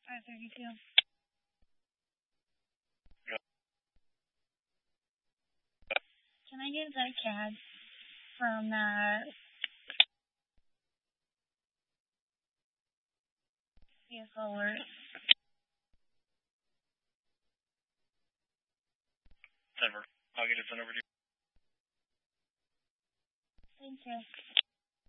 532. Can I use that CAD from vehicle alert? Denver. I'll get it sent over to you. Thank you.